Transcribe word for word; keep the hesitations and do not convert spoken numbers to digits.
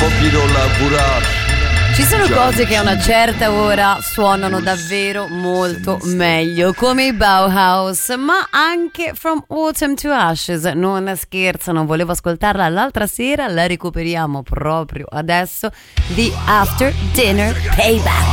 pochino lavorare. Ci sono cose che a una certa ora suonano davvero molto meglio, come i Bauhaus, ma anche From Autumn to Ashes. Non scherzano, volevo ascoltarla l'altra sera, la recuperiamo proprio adesso. The After Dinner Payback.